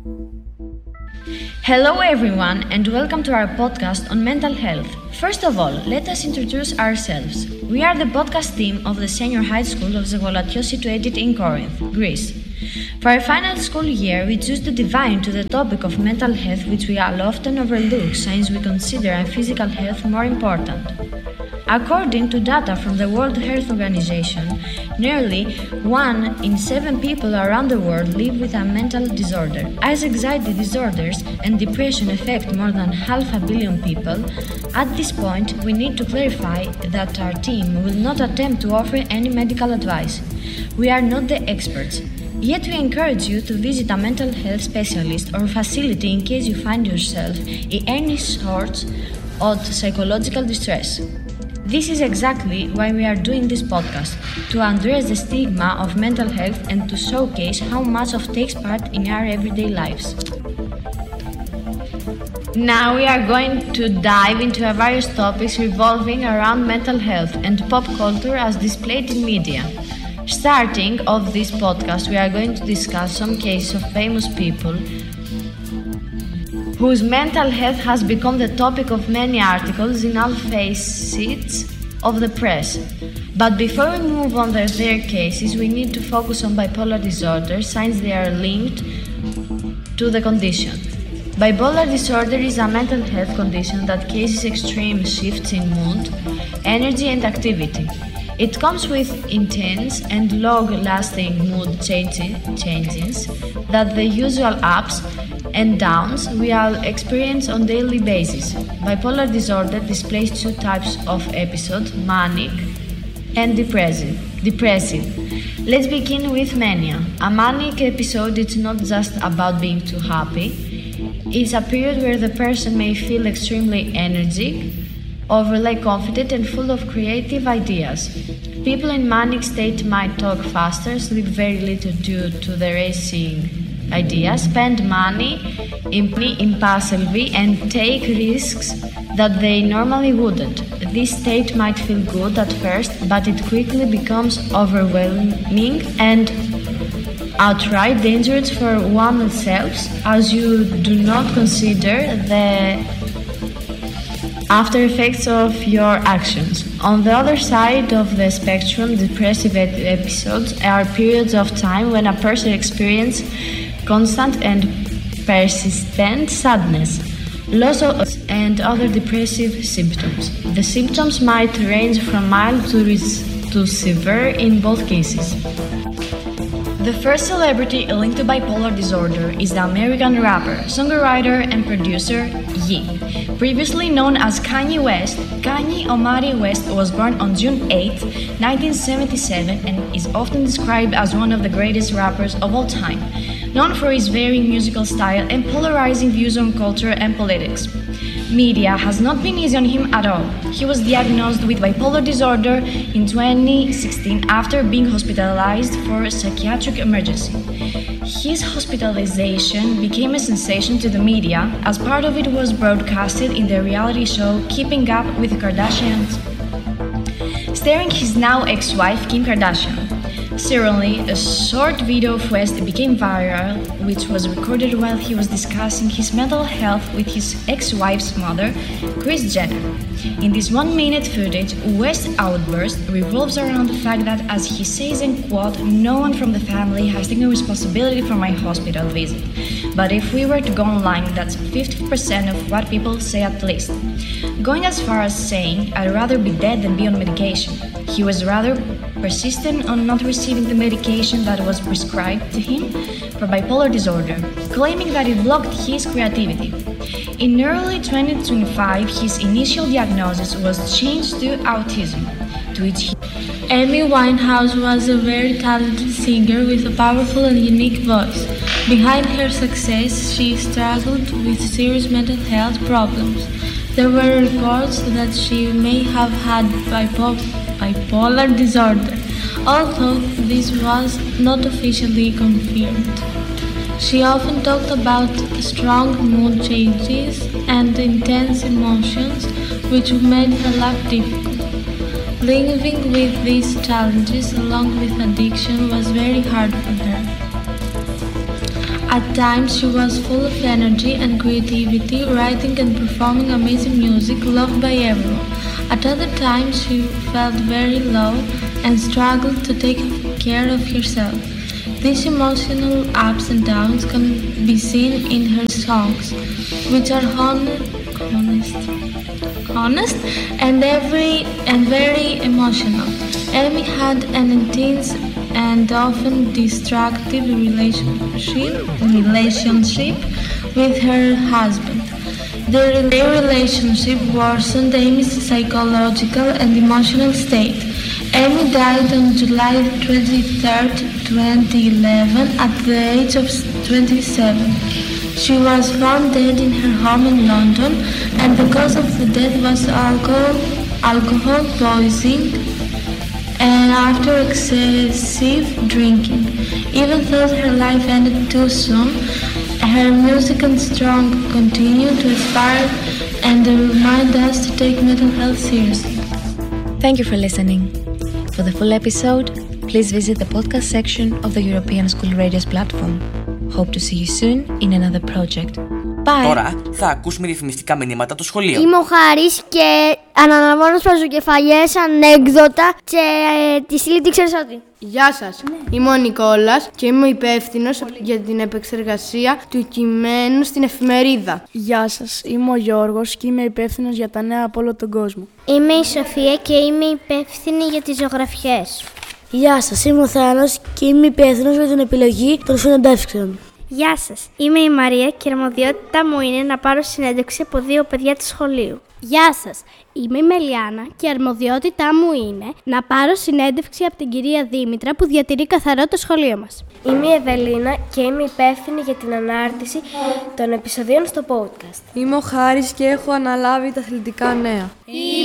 Hello, everyone, and welcome to our podcast on mental health. First of all, let us introduce ourselves. We are the podcast team of the Senior High School of Zevolatios, situated in Corinth, Greece. For our final school year, we choose to dive into the topic of mental health, which we all often overlook since we consider our physical health more important. According to data from the World Health Organization, nearly 1 in 7 people around the world live with a mental disorder. As anxiety disorders and depression affect more than 500 million people, at this point we need to clarify that our team will not attempt to offer any medical advice. We are not the experts. Yet we encourage you to visit a mental health specialist or facility in case you find yourself in any sort of psychological distress. This is exactly why we are doing this podcast, to address the stigma of mental health and to showcase how much it takes part in our everyday lives. Now we are going to dive into various topics revolving around mental health and pop culture as displayed in media. Starting off this podcast, we are going to discuss some cases of famous people whose mental health has become the topic of many articles in all facets of the press. But before we move on to their cases, we need to focus on bipolar disorder since they are linked to the condition. Bipolar disorder is a mental health condition that causes extreme shifts in mood, energy and activity. It comes with intense and long-lasting mood changes that the usual ups and downs we all experience on a daily basis. Bipolar disorder displays 2 types of episodes, manic and depressive. Let's begin with mania. A manic episode is not just about being too happy. It's a period where the person may feel extremely energetic, overly confident and full of creative ideas. People in manic state might talk faster, sleep very little due to the racing ideas, spend money impulsively and take risks that they normally wouldn't. This state might feel good at first, but it quickly becomes overwhelming and outright dangerous for oneself as you do not consider the after effects of your actions. On the other side of the spectrum, depressive episodes are periods of time when a person experiences constant and persistent sadness, loss of and other depressive symptoms. The symptoms might range from mild to severe in both cases. The first celebrity linked to bipolar disorder is the American rapper, songwriter, and producer Ye. Previously known as Kanye West, Kanye Omari West was born on June 8, 1977 and is often described as one of the greatest rappers of all time, known for his varying musical style and polarizing views on culture and politics. Media has not been easy on him at all. He was diagnosed with bipolar disorder in 2016 after being hospitalized for a psychiatric emergency. His hospitalization became a sensation to the media as part of it was broadcasted in the reality show Keeping Up with the Kardashians, starring his now ex-wife Kim Kardashian. Certainly, a short video of West became viral, which was recorded while he was discussing his mental health with his ex-wife's mother, Kris Jenner. In this 1-minute footage, West's outburst revolves around the fact that, as he says, and quote, "No one from the family has taken responsibility for my hospital visit. But if we were to go online, that's 50% of what people say at least." Going as far as saying, "I'd rather be dead than be on medication." He was rather persistent on not receiving the medication that was prescribed to him for bipolar disorder, claiming that it blocked his creativity. In early 2025, his initial diagnosis was changed to autism, to which he Amy Winehouse was a very talented singer with a powerful and unique voice. Behind her success, she struggled with serious mental health problems. There were reports that she may have had bipolar disorder, although this was not officially confirmed. She often talked about strong mood changes and intense emotions, which made her life difficult. Living with these challenges along with addiction was very hard for her. At times she was full of energy and creativity, writing and performing amazing music loved by everyone. At other times she felt very low and struggled to take care of herself. These emotional ups and downs can be seen in her songs, which are honest and very emotional. Amy had an intense and often destructive relationship with her husband. Their relationship worsened Amy's psychological and emotional state. Amy died on July 23, 2011 at the age of 27. She was found dead in her home in London, and the cause of the death was alcohol poisoning and after excessive drinking. Even though her life ended too soon, her music and song continue to inspire and remind us to take mental health seriously. Thank you for listening. For the full episode, please visit the podcast section of the European School Radio's platform. Hope to see you soon in another project. Bye! Τώρα θα ακούσουμε διαφημιστικά μηνύματα του σχολείου. Είμαι ο Χάρης και αναλαμβάνω σπαζοκεφαλιές, ανέκδοτα και τη στήλη τι ξέρεις ότι. Γεια σας, είμαι ο Νικόλας και είμαι υπεύθυνος για την επεξεργασία του κειμένου στην εφημερίδα. Γεια σας, είμαι ο Γιώργος και είμαι υπεύθυνος για τα νέα από όλο τον κόσμο. Είμαι η Σοφία και είμαι υπεύθυνη για τις ζωγραφιές. Γεια σας, είμαι ο Θάνος και είμαι υπεύθυνος για την επιλογή των συνεντεύξεων. Γεια σας, είμαι η Μαρία και η αρμοδιότητά μου είναι να πάρω συνέντευξη από 2 παιδιά του σχολείου. Γεια σας, είμαι η Μελιάνα και η αρμοδιότητά μου είναι να πάρω συνέντευξη από την κυρία Δήμητρα που διατηρεί καθαρό το σχολείο μας. Είμαι η Ευελίνα και είμαι υπεύθυνη για την ανάρτηση των επεισοδίων στο podcast. Είμαι ο Χάρης και έχω αναλάβει τα αθλητικά νέα.